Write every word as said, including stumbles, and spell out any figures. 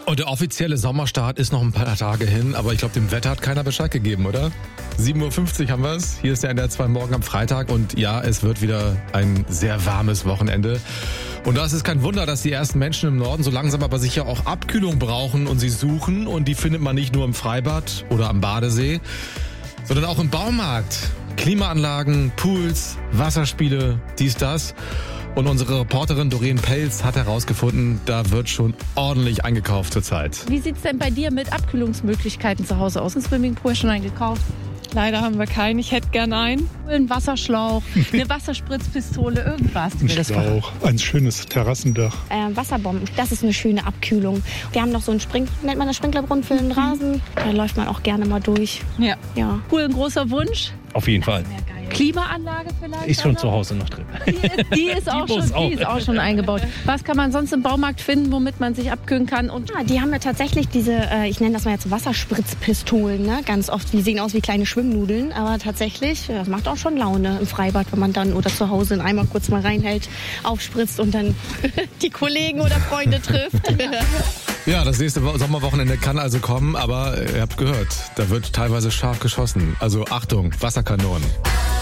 Und der offizielle Sommerstart ist noch ein paar Tage hin, aber ich glaube, dem Wetter hat keiner Bescheid gegeben, oder? sieben Uhr fünfzig haben wir es. Hier ist der N D R zwei Morgen am Freitag und ja, es wird wieder ein sehr warmes Wochenende. Und da ist es kein Wunder, dass die ersten Menschen im Norden so langsam aber sicher auch Abkühlung brauchen und sie suchen. Und die findet man nicht nur im Freibad oder am Badesee, sondern auch im Baumarkt. Klimaanlagen, Pools, Wasserspiele, dies, das. Und unsere Reporterin Doreen Pelz hat herausgefunden, da wird schon ordentlich eingekauft zurzeit. Wie sieht's denn bei dir mit Abkühlungsmöglichkeiten zu Hause aus? Ein Swimmingpool schon eingekauft? Leider haben wir keinen. Ich hätte gern einen. Ein Wasserschlauch, eine Wasserspritzpistole, irgendwas. Ein Schlauch, ein schönes Terrassendach. Äh, Wasserbomben, das ist eine schöne Abkühlung. Wir haben noch so einen Spring, nennt man das Sprinklerbrunnen für den Rasen. Da läuft man auch gerne mal durch. Ja. Ja. Cool, ein großer Wunsch. Auf jeden Fall. Klimaanlage vielleicht? Ist schon oder? zu Hause noch drin. Die ist, die ist, auch, Die schon, muss auch. die ist auch schon eingebaut. Was kann man sonst im Baumarkt finden, womit man sich abkühlen kann? Und Ja, die haben ja tatsächlich diese, äh, ich nenne das mal jetzt Wasserspritzpistolen, ne? Ganz oft, die sehen aus wie kleine Schwimmnudeln, aber tatsächlich, das macht auch schon Laune im Freibad, wenn man dann oder zu Hause einen Eimer kurz mal reinhält, aufspritzt und dann die Kollegen oder Freunde trifft. Ja, das nächste Sommerwochenende kann also kommen, aber ihr habt gehört, da wird teilweise scharf geschossen. Also Achtung, Wasserkanonen.